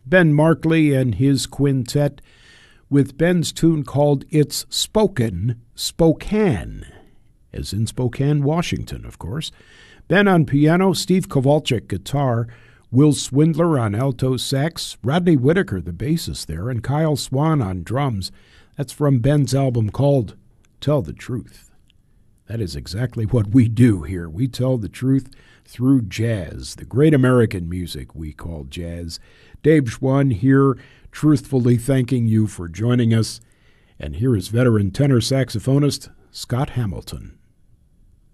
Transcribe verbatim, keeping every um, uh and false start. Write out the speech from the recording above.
Ben Markley and his quintet with Ben's tune called It's Spoken, Spokane, as in Spokane, Washington, of course. Ben on piano, Steve Kowalczyk guitar, Will Swindler on alto sax, Rodney Whitaker, the bassist there, and Kyle Swan on drums. That's from Ben's album called Tell the Truth. That is exactly what we do here. We tell the truth through jazz, the great American music we call jazz. Dave Schwann here, truthfully thanking you for joining us. And here is veteran tenor saxophonist Scott Hamilton.